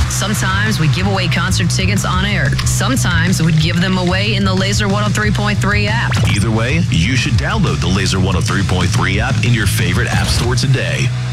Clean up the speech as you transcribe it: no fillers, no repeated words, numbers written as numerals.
Sometimes we give away concert tickets on air. Sometimes we'd give them away in the Laser 103.3 app. Either way, you should download the Laser 103.3 app in your favorite app store today.